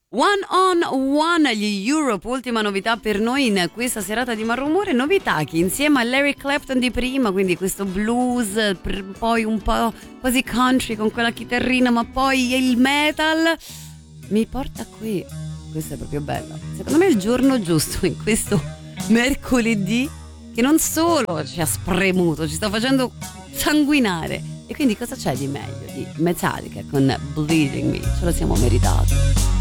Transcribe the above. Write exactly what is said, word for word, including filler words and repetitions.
One on One, gli Europe, ultima novità per noi in questa serata di Malrumore, novità che insieme a Larry Clapton di prima, quindi questo blues, poi un po' quasi country con quella chitarrina, ma poi il metal, mi porta qui. Questo è proprio bello, secondo me è il giorno giusto in questo mercoledì che non solo ci ha spremuto, ci sta facendo sanguinare, e quindi cosa c'è di meglio di Metallica con Bleeding Me? Ce lo siamo meritato.